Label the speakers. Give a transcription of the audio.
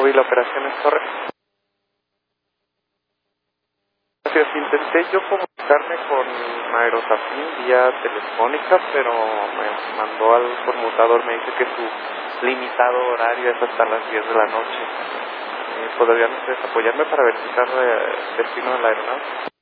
Speaker 1: Hoy la operación es correcta. Gracias, intenté yo comunicarme con Aerotafín vía telefónica, pero me mandó al conmutador, me dice que su limitado horario es hasta las 10 de la noche. ¿Podrían ustedes apoyarme para verificar el destino de la aeronave?